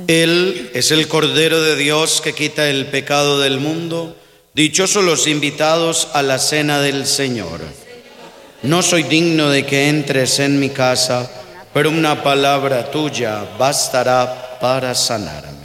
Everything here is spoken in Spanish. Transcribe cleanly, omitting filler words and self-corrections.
Él es el Cordero de Dios que quita el pecado del mundo. Dichosos los invitados a la cena del Señor. No soy digno de que entres en mi casa, pero una palabra tuya bastará para sanarme.